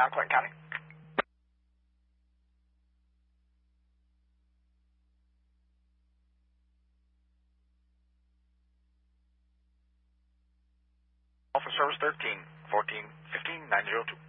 Mount Clinton County. Alpha Service 13, 14, 15, 902.